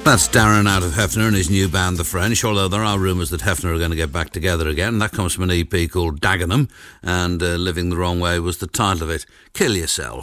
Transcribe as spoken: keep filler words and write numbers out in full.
That's Darren out of Hefner and his new band, The French, although there are rumours that Hefner are going to get back together again. That comes from an E P called Dagenham, and uh, Living the Wrong Way was the title of it. Kill Yourself.